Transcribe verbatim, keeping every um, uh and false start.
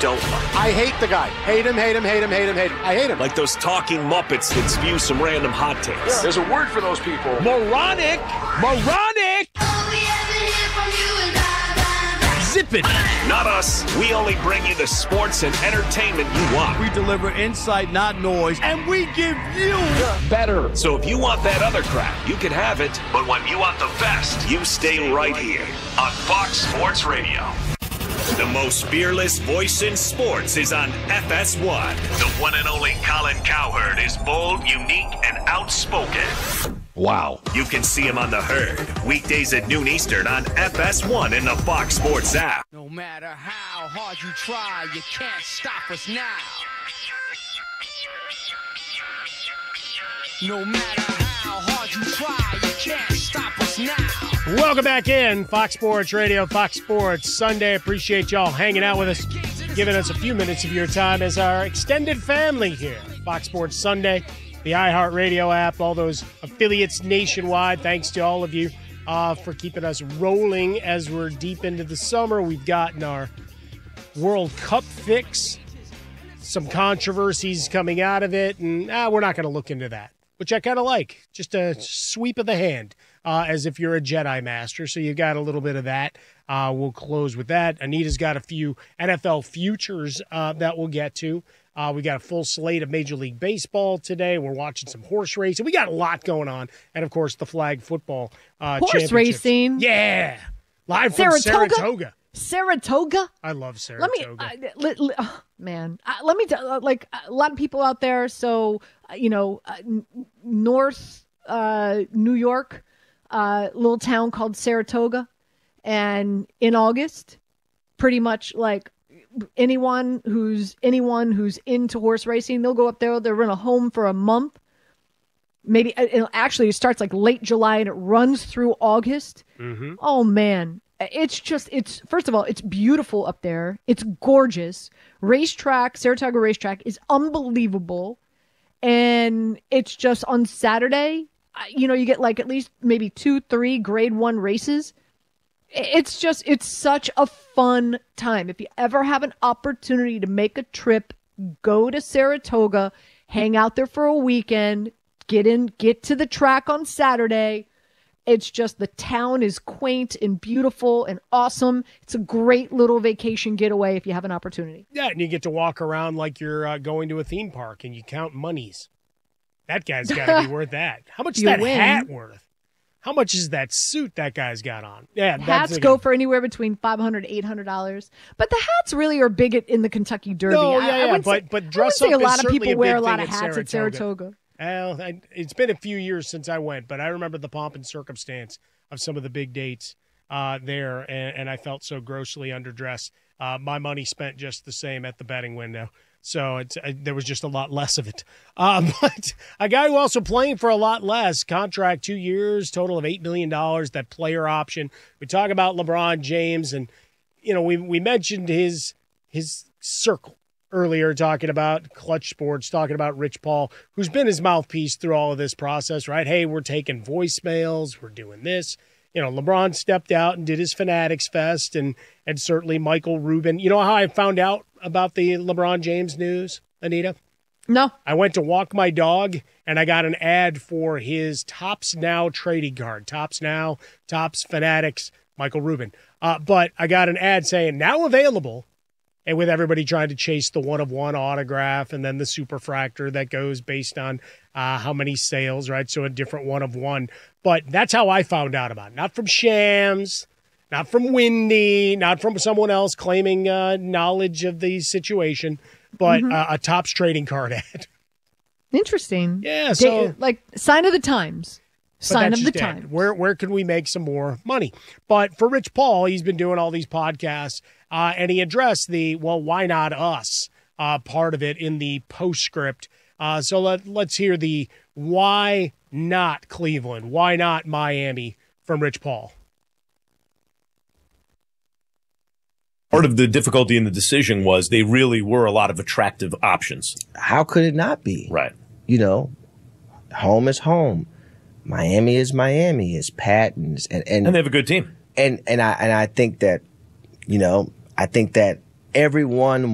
don't like. I hate the guy. Hate him, hate him, hate him, hate him, hate him. I hate him. Like those talking Muppets that spew some random hot takes. Yeah, there's a word for those people. Moronic! Moronic! Zip it! Not us. We only bring you the sports and entertainment you want. We deliver insight, not noise, and we give you better. So if you want that other crap, you can have it. But when you want the best, you stay right here on Fox Sports Radio. The most fearless voice in sports is on F S one. The one and only Colin Cowherd is bold, unique, and outspoken. Wow. You can see him on The Herd, weekdays at noon Eastern on F S one and the Fox Sports app. No matter how hard you try, you can't stop us now. No matter how hard you try, you can't stop us now. Welcome back in, Fox Sports Radio, Fox Sports Sunday. Appreciate y'all hanging out with us, giving us a few minutes of your time as our extended family here. Fox Sports Sunday, the iHeartRadio app, all those affiliates nationwide. Thanks to all of you uh, for keeping us rolling as we're deep into the summer. We've gotten our World Cup fix, some controversies coming out of it, and ah, we're not going to look into that, which I kind of like. Just a sweep of the hand, uh, as if you're a Jedi Master. So you got a little bit of that. Uh, we'll close with that. Anita's got a few N F L futures uh, that we'll get to. Uh, we got a full slate of Major League Baseball today. We're watching some horse racing. We got a lot going on. And, of course, the flag football uh, Horse racing. Yeah. Live from Saratoga? Saratoga. Saratoga? I love Saratoga. Let me, uh, li, li, oh, man, uh, let me tell, uh, like, a lot of people out there. So, uh, you know, uh, n- North uh, New York, uh, little town called Saratoga. And in August, pretty much like, anyone who's anyone who's into horse racing, they'll go up there, they'll rent a home for a month. Maybe it actually starts like late July and it runs through August. Mm-hmm. Oh man, it's just it's first of all, it's beautiful up there. It's gorgeous. Racetrack, Saratoga Racetrack is unbelievable. And it's just on Saturday, you know, you get like at least maybe two, three grade one races. It's just, it's such a fun time. If you ever have an opportunity to make a trip, go to Saratoga, hang out there for a weekend, get in, get to the track on Saturday. It's just, the town is quaint and beautiful and awesome. It's a great little vacation getaway if you have an opportunity. Yeah, and you get to walk around like you're uh, going to a theme park and you count monies. That guy's got to be worth that. How much is You that win. hat worth? How much is that suit that guy's got on? Yeah, hats that's go for anywhere between five hundred dollars to eight hundred dollars. But the hats really are big in the Kentucky Derby. No, I- yeah, I yeah, wouldn't but say- but I dress wouldn't say up a lot is of people certainly wear a a big lot thing of at hats at Saratoga. Saratoga. Well, I, it's been a few years since I went, but I remember the pomp and circumstance of some of the big dates uh, there, and, and I felt so grossly underdressed. Uh, my money spent just the same at the betting window. So it's, uh, there was just a lot less of it. Uh, but a guy who also playing for a lot less, contract two years, total of eight million dollars, that player option. We talk about LeBron James, and, you know, we we mentioned his his circle earlier, talking about Clutch Sports, talking about Rich Paul, who's been his mouthpiece through all of this process, right? Hey, we're taking voicemails, we're doing this. You know, LeBron stepped out and did his Fanatics Fest, and and certainly Michael Rubin. You know how I found out about the LeBron James news, Anita? No. I went to walk my dog, and I got an ad for his Topps Now trading card. Topps Now, Topps Fanatics, Michael Rubin. Uh, but I got an ad saying, now available, and with everybody trying to chase the one-of-one autograph and then the superfractor that goes based on uh, how many sales, right? So a different one-of-one. But that's how I found out about it. Not from Shams, not from Wendy, not from someone else claiming uh, knowledge of the situation, but Mhm. uh, a Topps trading card ad. Interesting. Yeah, so- Da- like sign of the times. But Sign that's of the just it. times. Where where can we make some more money? But for Rich Paul, he's been doing all these podcasts, uh, and he addressed the, well, why not us uh, part of it in the postscript. Uh, so let, let's hear the why not Cleveland, why not Miami from Rich Paul. Part of the difficulty in the decision was they really were a lot of attractive options. How could it not be? Right. You know, home is home. Miami is Miami. It's Patton's, and and, And they have a good team. And and I and I think that, you know, I think that everyone